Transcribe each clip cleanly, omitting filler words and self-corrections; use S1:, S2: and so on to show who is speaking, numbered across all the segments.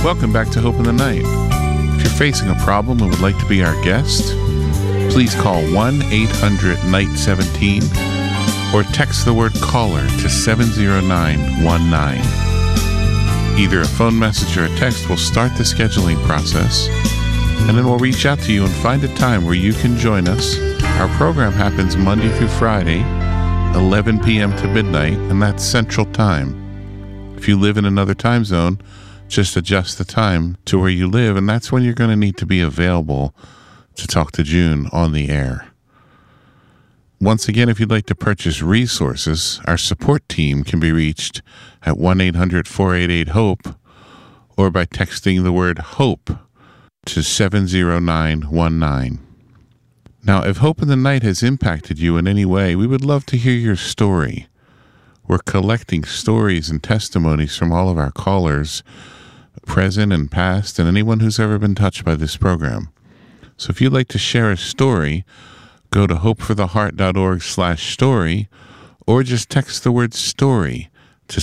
S1: Welcome back to Hope in the Night. If you're facing a problem and would like to be our guest, please call 1-800-NIGHT-17 or text the word caller to 70919. Either a phone message or a text will start the scheduling process, and then we'll reach out to you and find a time where you can join us. Our program happens Monday through Friday, 11 p.m. to midnight, and that's Central Time. If you live in another time zone, just adjust the time to where you live, and that's when you're going to need to be available to talk to June on the air. Once again, if you'd like to purchase resources, our support team can be reached at 1-800-488-HOPE or by texting the word HOPE to 70919. Now, if Hope in the Night has impacted you in any way, we would love to hear your story. We're collecting stories and testimonies from all of our callers, present and past, and anyone who's ever been touched by this program. So if you'd like to share a story, go to hopefortheheart.org/story or just text the word story to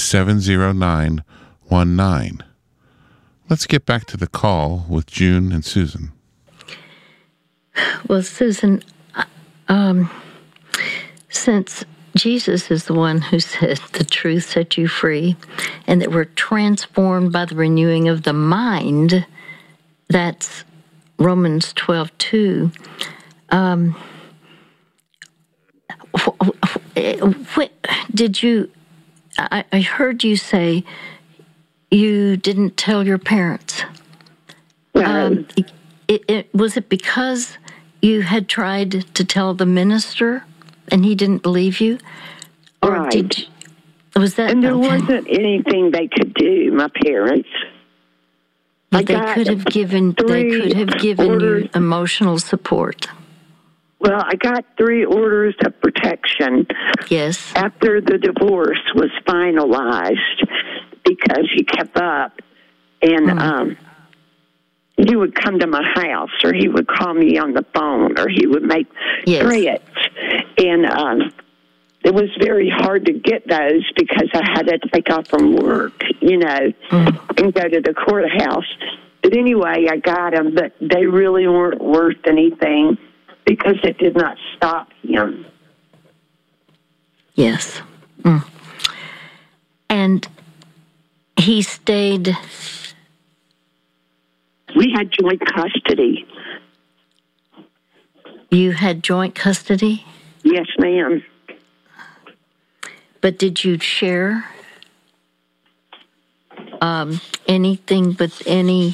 S1: 70919. Let's get back to the call with June and Susan.
S2: Well, Susan, since Jesus is the one who said the truth set you free and that we're transformed by the renewing of the mind, that's Romans 12:2. Did you, I heard you say you didn't tell your parents. Was it because you had tried to tell the minister and he didn't believe you? Or
S3: right.
S2: Was that?
S3: And there wasn't anything they could do, my parents.
S2: But they could have given you emotional support.
S3: Well, I got 3 orders of protection.
S2: Yes.
S3: After the divorce was finalized, because he kept up, and he would come to my house, or he would call me on the phone, or he would make threats. And it was very hard to get those because I had to take off from work, and go to the courthouse. But anyway, I got them, but they really weren't worth anything because it did not stop him.
S2: Yes. And he stayed...
S3: We had joint custody.
S2: You had joint custody?
S3: Yes, ma'am.
S2: But did you share anything with any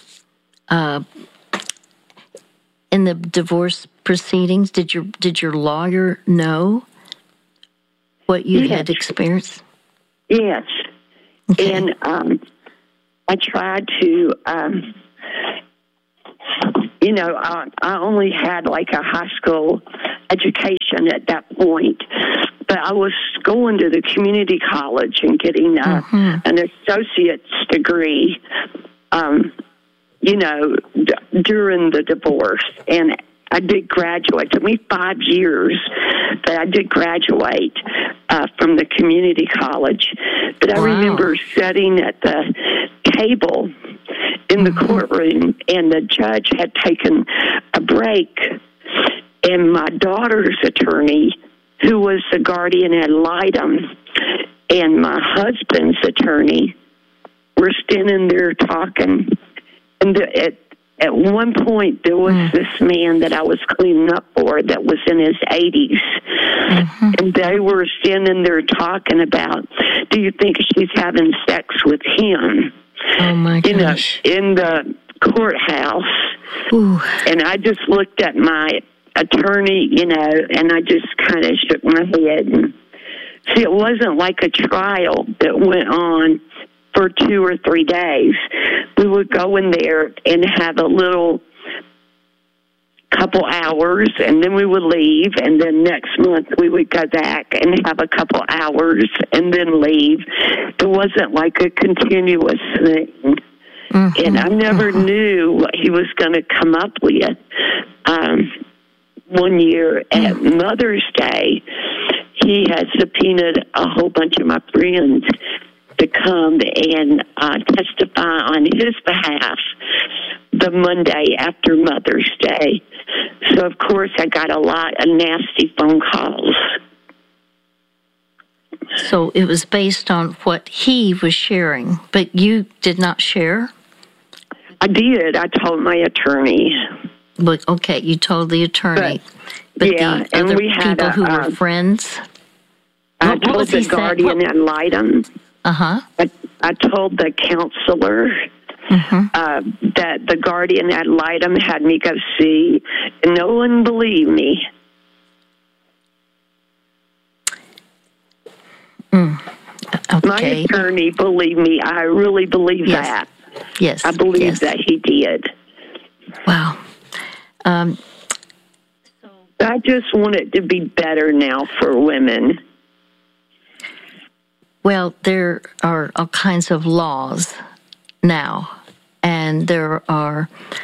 S2: in the divorce proceedings? Did your lawyer know what you had experienced?
S3: Yes.
S2: Okay.
S3: And I tried to, I only had like a high school education at that point, but I was going to the community college and getting an associate's degree, during the divorce. And I did graduate. It took me 5 years, but I did graduate from the community college. But I remember sitting at the table in the courtroom, and the judge had taken a break, and my daughter's attorney, who was the guardian ad litem, and my husband's attorney were standing there talking. And at one point, there was this man that I was cleaning up for that was in his 80s. And they were standing there talking about, do you think she's having sex with him?
S2: Oh, my gosh.
S3: In the courthouse.
S2: Ooh.
S3: And I just looked at my attorney, and I just kind of shook my head. And see, it wasn't like a trial that went on for 2 or 3 days. We would go in there and have a little couple hours, and then we would leave, and then next month we would go back and have a couple hours and then leave. It wasn't like a continuous thing. And I never knew what he was going to come up with. One year at Mother's Day, he had subpoenaed a whole bunch of my friends, to come and testify on his behalf the Monday after Mother's Day. So, of course, I got a lot of nasty phone calls.
S2: So it was based on what he was sharing, but you did not share?
S3: I did. I told my attorney.
S2: But, okay, you told the attorney. But
S3: yeah,
S2: the other
S3: and we had
S2: people who were friends?
S3: I told the guardian ad litem.
S2: Uh-huh.
S3: I told the counselor that the guardian ad litem had me go see, and no one believed me.
S2: Okay.
S3: My attorney believed me. I really believe that.
S2: Yes.
S3: I believe that he did.
S2: Wow.
S3: I just want it to be better now for women.
S2: Well, there are all kinds of laws now, and there are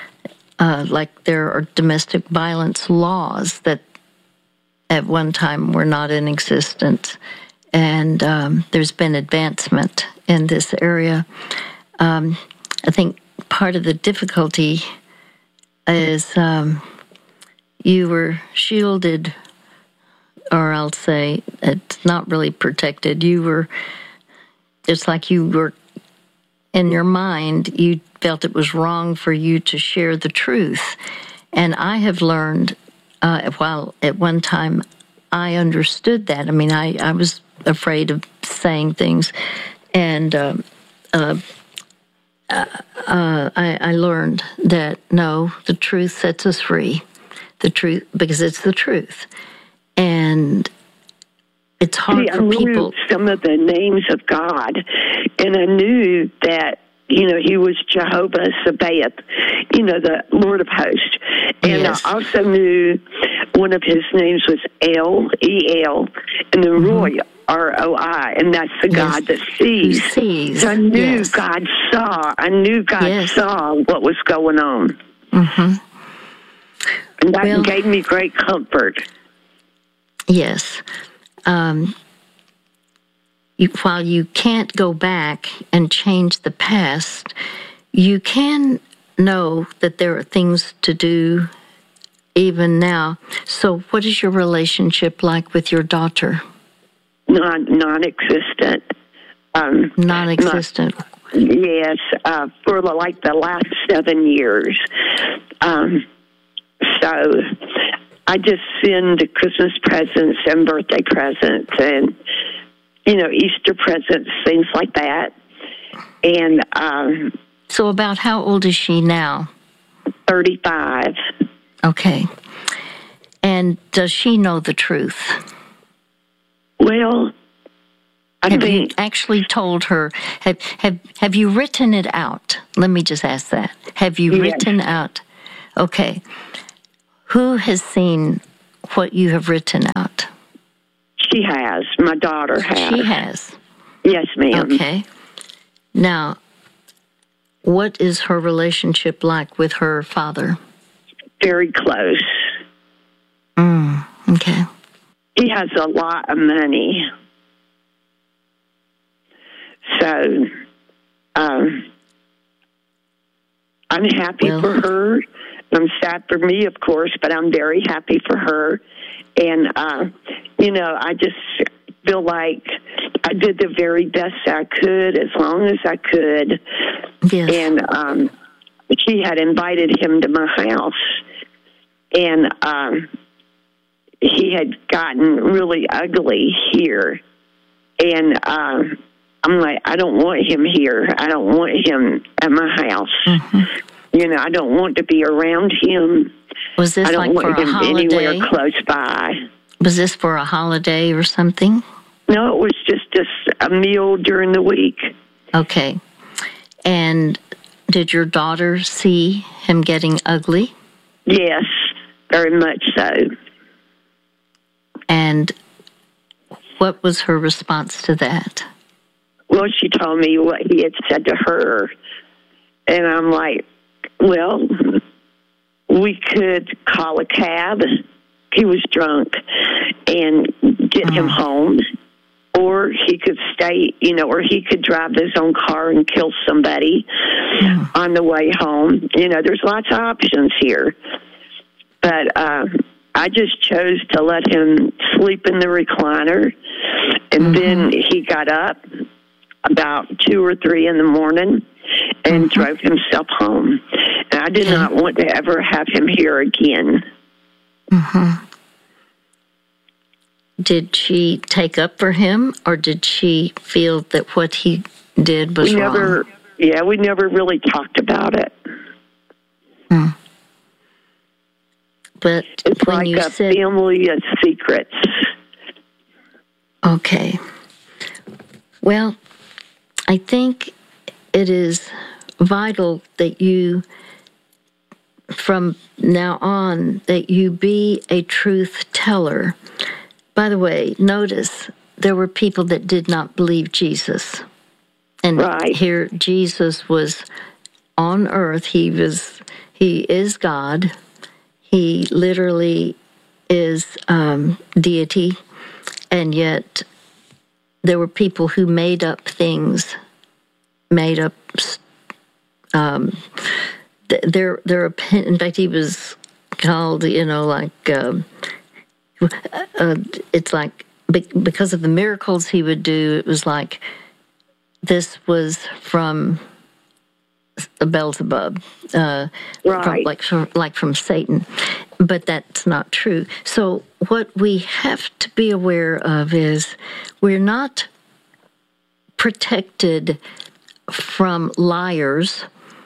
S2: domestic violence laws that at one time were not in existence, and there's been advancement in this area. I think part of the difficulty is you were shielded, or I'll say it's not really protected. It's like you were, in your mind, you felt it was wrong for you to share the truth. And I have learned, while at one time I understood that, I mean, I was afraid of saying things, and I learned that, no, the truth sets us free. The truth, because it's the truth. And it's hard for people.
S3: I knew some of the names of God, and I knew that, he was Jehovah Sabaoth, the Lord of Hosts. And I also knew one of his names was El, and the Roy, R-O-I, and that's the God that sees.
S2: Who sees.
S3: So I knew God saw. I knew God saw what was going on. And that gave me great comfort.
S2: Yes. While you can't go back and change the past, you can know that there are things to do even now. So what is your relationship like with your daughter?
S3: Non-existent.
S2: Non-existent.
S3: Yes, for like the last 7 years. So I just send Christmas presents and birthday presents and, Easter presents, things like that. And
S2: so about how old is she now?
S3: 35.
S2: Okay. And does she know the truth?
S3: Well,
S2: have you actually told her? Have you written it out? Let me just ask that. Have you written out? Okay. Who has seen what you have written out?
S3: She has. My daughter has.
S2: She has?
S3: Yes, ma'am.
S2: Okay. Now, what is her relationship like with her father?
S3: Very close.
S2: Okay.
S3: He has a lot of money. So, I'm happy for her. I'm sad for me, of course, but I'm very happy for her. And, I just feel like I did the very best I could, as long as I could.
S2: Yes.
S3: And she had invited him to my house, and he had gotten really ugly here. And I'm like, I don't want him here. I don't want him at my house. I don't want to be around him.
S2: Was this like for a holiday?
S3: Anywhere close by.
S2: Was this for a holiday or something?
S3: No, it was just a meal during the week.
S2: Okay. And did your daughter see him getting ugly?
S3: Yes, very much so.
S2: And what was her response to that?
S3: Well, she told me what he had said to her. And I'm like, well, we could call a cab. He was drunk, and get him home. or he could stay, or he could drive his own car and kill somebody on the way home. There's lots of options here. But I just chose to let him sleep in the recliner, and then he got up about 2 or 3 in the morning and drove himself home. And I did not want to ever have him here again.
S2: Did she take up for him, or did she feel that what he did was wrong?
S3: We never really talked about it.
S2: But
S3: it's
S2: when
S3: like
S2: you
S3: a
S2: said,
S3: family of secrets.
S2: Okay. Well, I think it is vital that you, from now on, that you be a truth teller. By the way, notice there were people that did not believe Jesus. And here Jesus was on earth. He is God. He literally is deity. And yet there were people who made up things, made up their opinion. In fact, he was called, it's like because of the miracles he would do, it was like this was from Beelzebub, from Satan. But that's not true. So what we have to be aware of is we're not protected from liars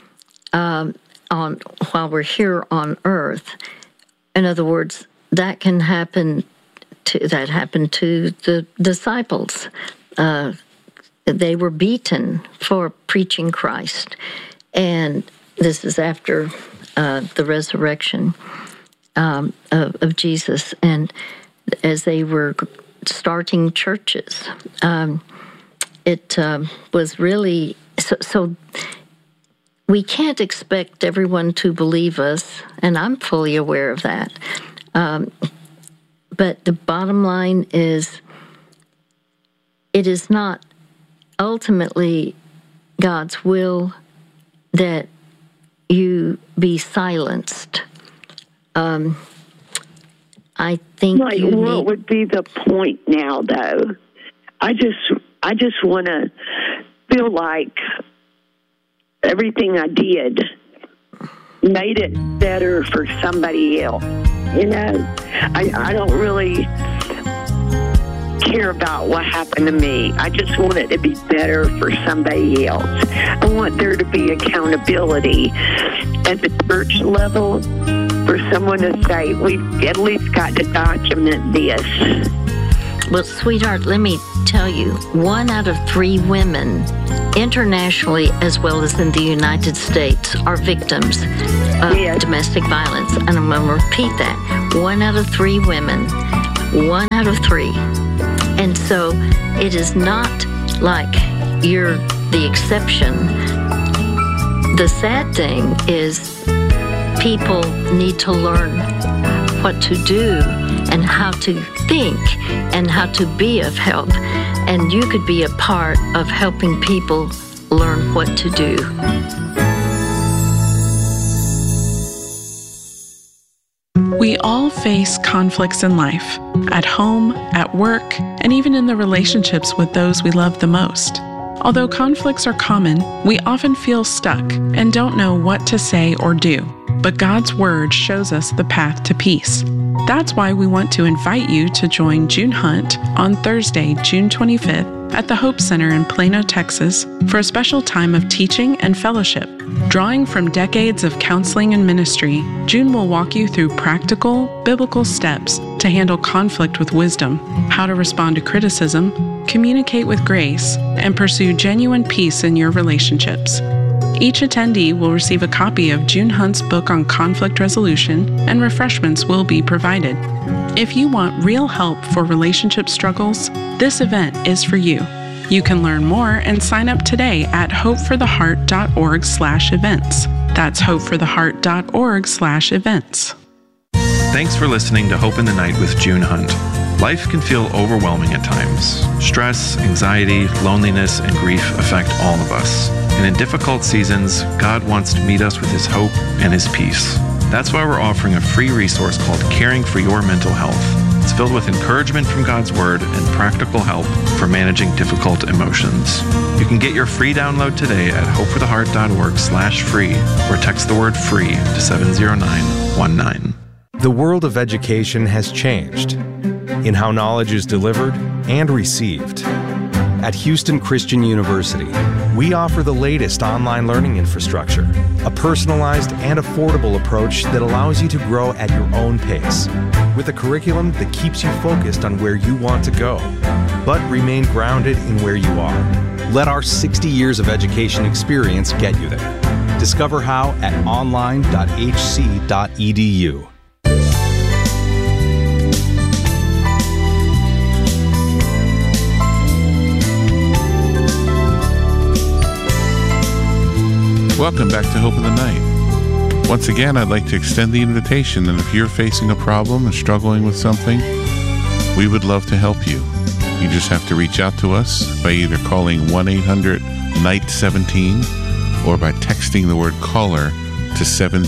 S2: while we're here on earth. In other words, that happened to the disciples. They were beaten for preaching Christ, and this is after the resurrection of Jesus. And as they were starting churches, it was really so. We can't expect everyone to believe us, and I'm fully aware of that. But the bottom line is, it is not ultimately God's will that you be silenced. I think
S3: what would be the point now, though? I just want to feel like everything I did made it better for somebody else. I don't really care about what happened to me. I just want it to be better for somebody else. I want there to be accountability at the church level for someone to say, we've at least got to document this.
S2: Well, sweetheart, let me tell you, 1 out of 3 women, internationally as well as in the United States, are victims of domestic violence. And I'm going to repeat that. 1 out of 3 women, 1 out of 3. And so it is not like you're the exception. The sad thing is people need to learn what to do and how to think and how to be of help. And you could be a part of helping people learn what to do.
S4: We all face conflicts in life, at home, at work, and even in the relationships with those we love the most. Although conflicts are common, we often feel stuck and don't know what to say or do. But God's Word shows us the path to peace. That's why we want to invite you to join June Hunt on Thursday, June 25th at the Hope Center in Plano, Texas for a special time of teaching and fellowship. Drawing from decades of counseling and ministry, June will walk you through practical, biblical steps to handle conflict with wisdom, how to respond to criticism, communicate with grace, and pursue genuine peace in your relationships. Each attendee will receive a copy of June Hunt's book on conflict resolution, and refreshments will be provided. If you want real help for relationship struggles, this event is for you. You can learn more and sign up today at hopefortheheart.org/events. That's hopefortheheart.org/events.
S5: Thanks for listening to Hope in the Night with June Hunt. Life can feel overwhelming at times. Stress, anxiety, loneliness, and grief affect all of us. And in difficult seasons, God wants to meet us with His hope and His peace. That's why we're offering a free resource called Caring for Your Mental Health. It's filled with encouragement from God's Word and practical help for managing difficult emotions. You can get your free download today at hopefortheheart.org/free or text the word FREE to 70919.
S6: The world of education has changed in how knowledge is delivered and received. At Houston Christian University, we offer the latest online learning infrastructure, a personalized and affordable approach that allows you to grow at your own pace, with a curriculum that keeps you focused on where you want to go, but remain grounded in where you are. Let our 60 years of education experience get you there. Discover how at online.hc.edu.
S1: Welcome back to Hope in the Night. Once again, I'd like to extend the invitation that if you're facing a problem and struggling with something, we would love to help you. You just have to reach out to us by either calling 1-800-NIGHT-17 or by texting the word caller to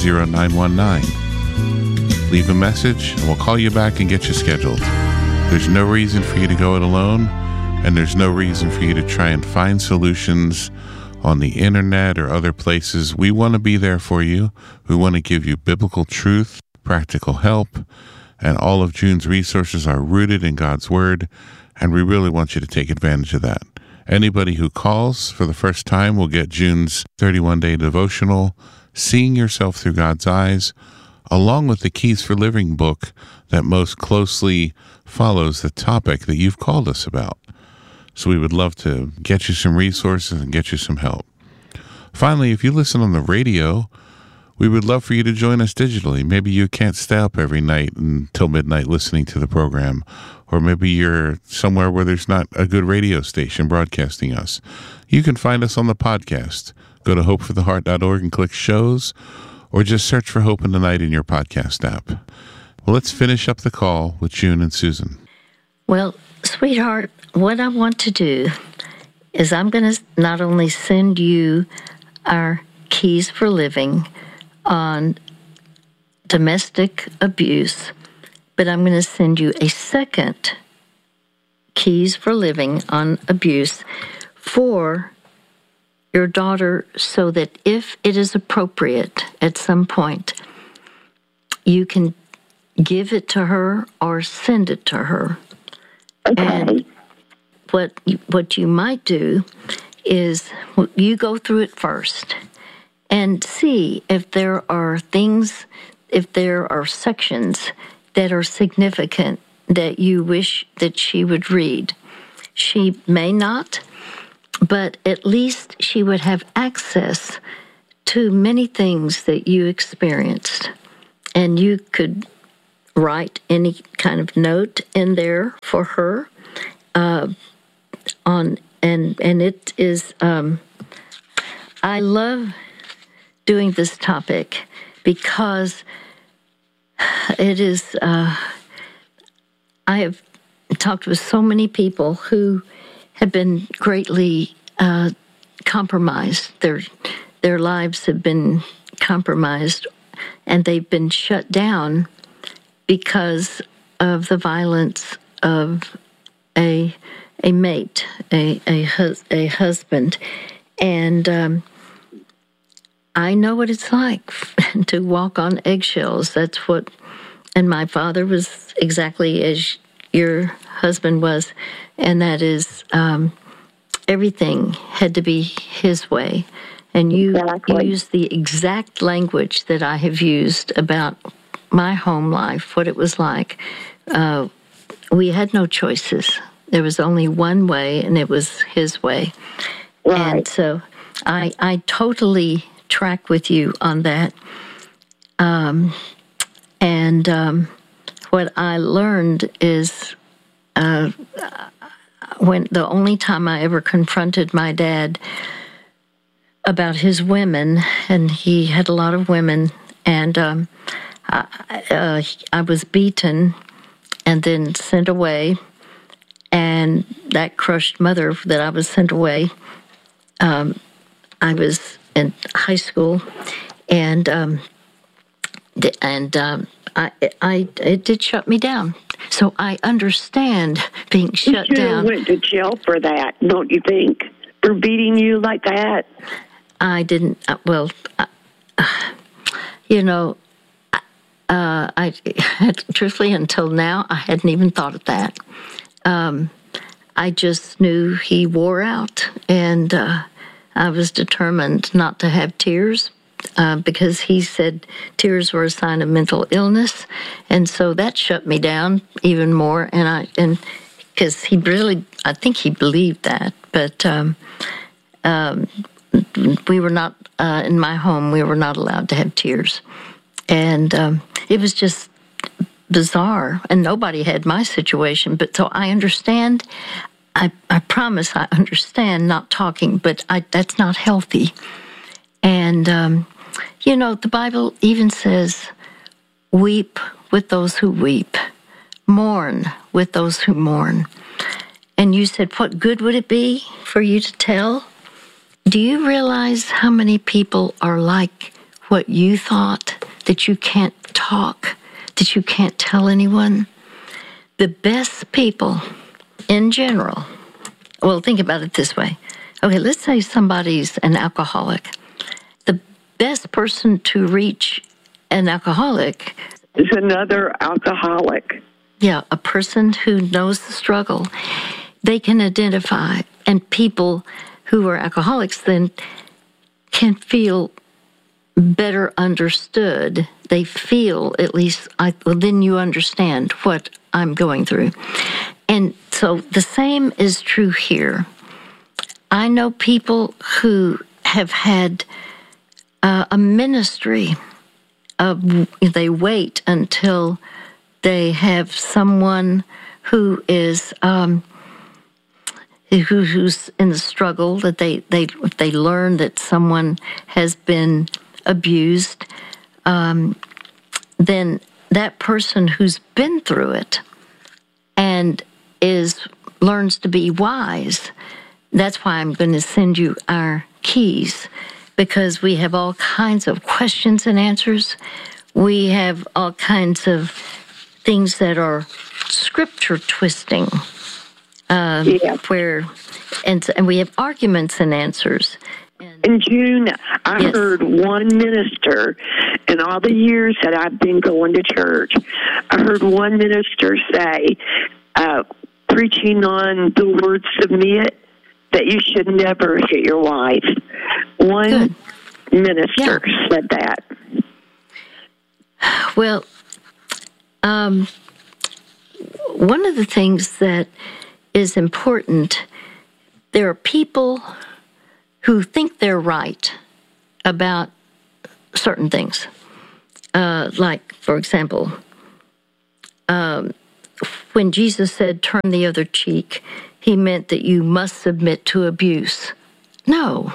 S1: 70919. Leave a message and we'll call you back and get you scheduled. There's no reason for you to go it alone, and there's no reason for you to try and find solutions on the internet or other places. We want to be there for you. We want to give you biblical truth, practical help, and all of June's resources are rooted in God's Word, and we really want you to take advantage of that. Anybody who calls for the first time will get June's 31-day devotional, Seeing Yourself Through God's Eyes, along with the Keys for Living book that most closely follows the topic that you've called us about. So we would love to get you some resources and get you some help. Finally, if you listen on the radio, we would love for you to join us digitally. Maybe you can't stay up every night until midnight listening to the program, or maybe you're somewhere where there's not a good radio station broadcasting us. You can find us on the podcast. Go to hopefortheheart.org and click shows, or just search for Hope in the Night in your podcast app. Well, let's finish up the call with June and Susan.
S2: Well, sweetheart, what I want to do is I'm going to not only send you our Keys for Living on domestic abuse, but I'm going to send you a second Keys for Living on abuse for your daughter, so that if it is appropriate at some point, you can give it to her or send it to her.
S3: Okay.
S2: And what you might do is you go through it first and see if there are things, if there are sections that are significant that you wish that she would read. She may not, but at least she would have access to many things that you experienced. And you could write any kind of note in there for her and it is I love doing this topic because it is I have talked with so many people who have been greatly compromised. Their lives have been compromised, and they've been shut down because of the violence of a mate, a husband. And I know what it's like to walk on eggshells. That's what, and my father was exactly as your husband was, and that is everything had to be his way. And you used the exact language that I have used about my home life, what it was like. We had no choices. There was only one way, and it was his way.
S3: Right.
S2: And so I totally track with you on that. What I learned is when the only time I ever confronted my dad about his women, and he had a lot of women, and I was beaten and then sent away. And that crushed mother that I was sent away. I was in high school, and it did shut me down. So I understand being shut down.
S3: You went to jail for that, don't you think? For beating you like that?
S2: I didn't. I truthfully, until now, I hadn't even thought of that. I just knew he wore out, and I was determined not to have tears because he said tears were a sign of mental illness, and so that shut me down even more. And because I think he believed that, but we were not in my home. We were not allowed to have tears, and it was just bizarre, and nobody had my situation. But so I understand. I promise I understand not talking, but that's not healthy. And, the Bible even says, weep with those who weep, mourn with those who mourn. And you said, what good would it be for you to tell? Do you realize how many people are like what you thought, that you can't talk, that you can't tell anyone? The best people in general, well, think about it this way. Okay, let's say somebody's an alcoholic. The best person to reach an alcoholic
S3: is another alcoholic.
S2: Yeah, a person who knows the struggle. They can identify, and people who are alcoholics then can feel better understood. They feel, at least, then you understand what I'm going through. And so the same is true here. I know people who have had a ministry of, they wait until they have someone who is who's in the struggle, that they learn that someone has been abused, then that person who's been through it and learns to be wise. That's why I'm going to send you our keys, because we have all kinds of questions and answers. We have all kinds of things that are scripture twisting, where and we have arguments and answers.
S3: In June, I heard one minister, in all the years that I've been going to church, I heard one minister say, preaching on the word submit, that you should never hit your wife. One minister said that.
S2: Well, one of the things that is important, there are people who think they're right about certain things. Like, for example, when Jesus said, turn the other cheek, he meant that you must submit to abuse. No.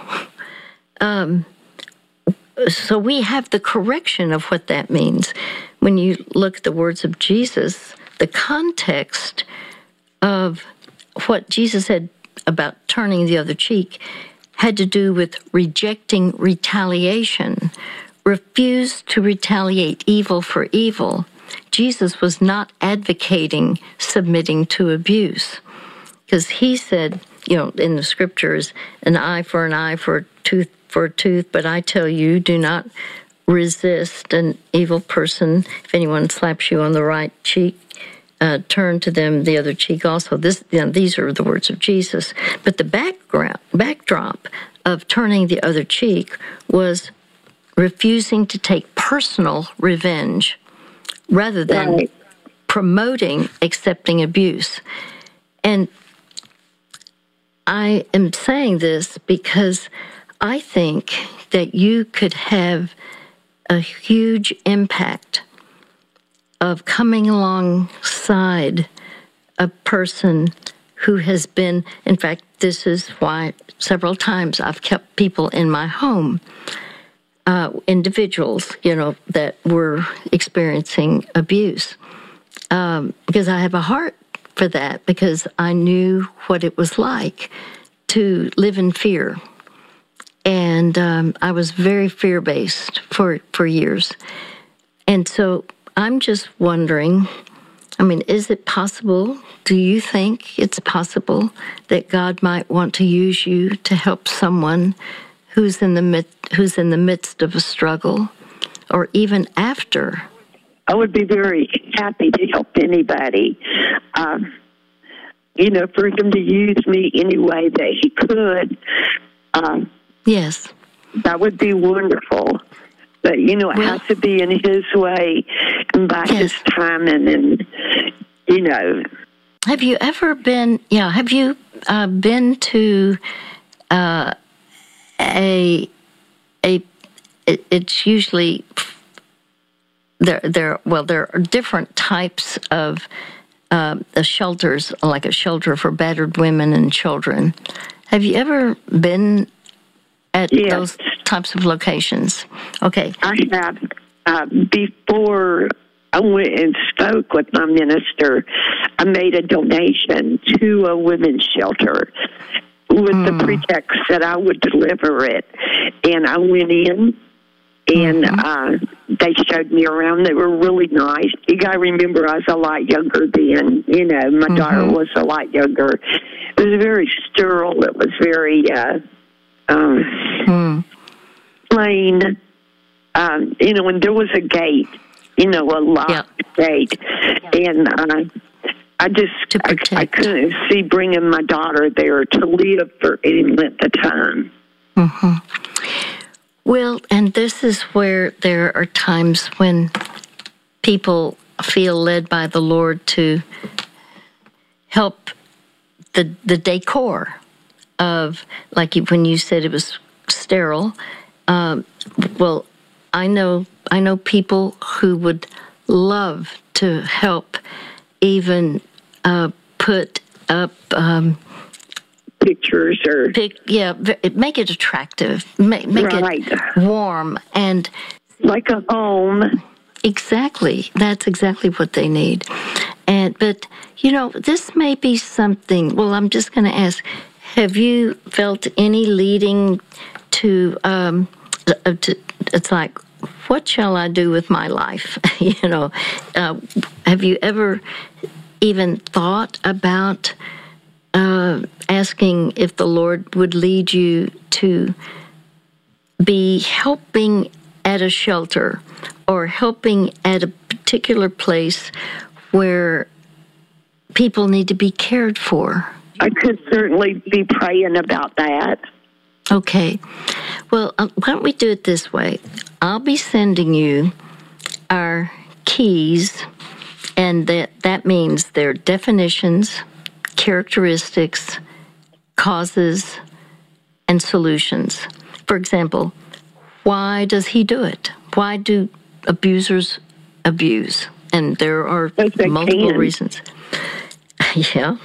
S2: So we have the correction of what that means. When you look at the words of Jesus, the context of what Jesus said about turning the other cheek had to do with rejecting retaliation, refused to retaliate evil for evil. Jesus was not advocating submitting to abuse, because he said, in the scriptures, an eye, for a tooth for a tooth, but I tell you, do not resist an evil person. If anyone slaps you on the right cheek, turn to them the other cheek also. These are the words of Jesus. But the backdrop of turning the other cheek was refusing to take personal revenge rather than promoting accepting abuse. And I am saying this because I think that you could have a huge impact of coming alongside a person who has been, in fact, this is why several times I've kept people in my home, individuals, that were experiencing abuse. because I have a heart for that, because I knew what it was like to live in fear. And I was very fear-based for years. And so I'm just wondering, I mean, is it possible, do you think it's possible that God might want to use you to help someone who's in the midst of a struggle, or even after?
S3: I would be very happy to help anybody. For him to use me any way that he could.
S2: Yes.
S3: That would be wonderful. But, it has to be in his way and by his timing and,
S2: Have you ever been, have you been to it's usually, there are different types of shelters, like a shelter for battered women and children. Have you ever been at those types of locations? Okay.
S3: I have. Before I went and spoke with my minister, I made a donation to a women's shelter with the pretext that I would deliver it. And I went in, and they showed me around. They were really nice. You got to remember, I was a lot younger then. My daughter was a lot younger. It was very sterile. It was very plain. And there was a gate, a locked gate. And I couldn't see bringing my daughter there to live for any length of time.
S2: Well, and this is where there are times when people feel led by the Lord to help the decor of, like when you said it was sterile. Well, I know people who would love to help even put up
S3: pictures or
S2: make it attractive, make it warm and
S3: like a home.
S2: Exactly, that's exactly what they need. But this may be something. Well, I'm just going to ask: have you felt any leading to? It's like, what shall I do with my life? Have you ever even thought about asking if the Lord would lead you to be helping at a shelter or helping at a particular place where people need to be cared for?
S3: I could certainly be praying about that.
S2: Okay. Well, why don't we do it this way? I'll be sending you our keys, and that means their definitions, characteristics, causes, and solutions. For example, why does he do it? Why do abusers abuse? And there are multiple reasons. Yeah,